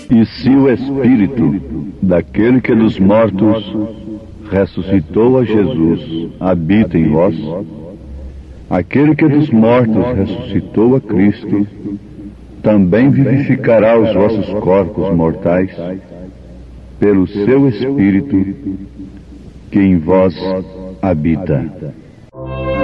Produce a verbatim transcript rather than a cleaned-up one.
E se o Espírito daquele que dos mortos ressuscitou a Jesus habita em vós, aquele que dos mortos ressuscitou a Cristo também vivificará os vossos corpos mortais pelo seu Espírito que em vós habita.